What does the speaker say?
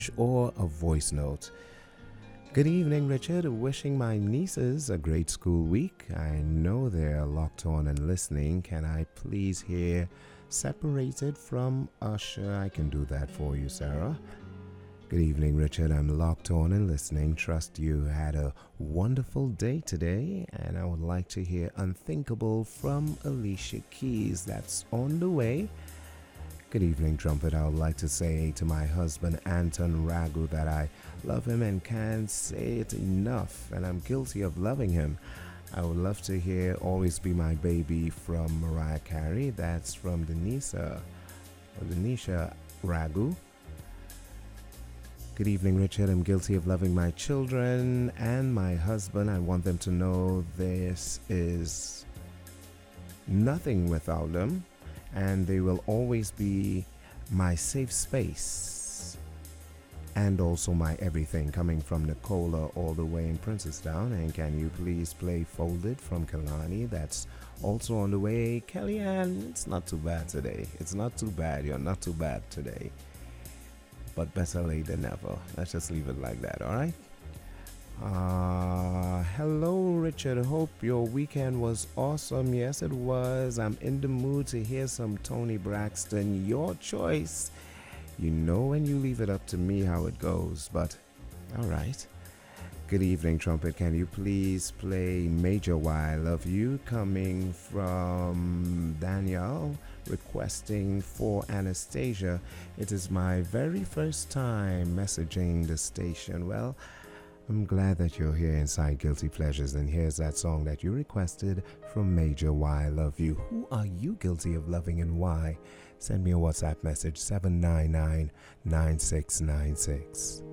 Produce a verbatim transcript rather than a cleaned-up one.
or a voice note. Good evening, Richard. Wishing my nieces a great school week. I know they're locked on and listening. Can I please hear Separated from Usher? I can do that for you, Sarah. Good evening, Richard. I'm locked on and listening. Trust you had a wonderful day today. And I would like to hear Unthinkable from Alicia Keys. That's on the way. Good evening, Trumpet. I would like to say to my husband, Anton Ragu, that I love him and can't say it enough. And I'm guilty of loving him. I would love to hear Always Be My Baby from Mariah Carey. That's from Denisa, Denisha Ragu. Good evening, Richard. I'm guilty of loving my children and my husband. I want them to know this is nothing without them, and they will always be my safe space and also my everything. Coming from Nicola all the way in Princessdown. And can you please play Folded from Kalani? That's also on the way. Kellyanne, it's not too bad today. It's not too bad. You're not too bad today. But better late than never. Let's just leave it like that, all right? Uh, hello, Richard. Hope your weekend was awesome. Yes, it was. I'm in the mood to hear some Tony Braxton. Your choice. You know when you leave it up to me how it goes, but all right. Good evening, Trumpet. Can you please play Major Y, Love You, coming from Danielle, requesting for Anastasia. It is my very first time messaging the station. Well, I'm glad that you're here inside Guilty Pleasures, and here's that song that you requested from Major Y, Love You. Who are you guilty of loving and why? Send me a WhatsApp message, seven nine nine, nine six nine six.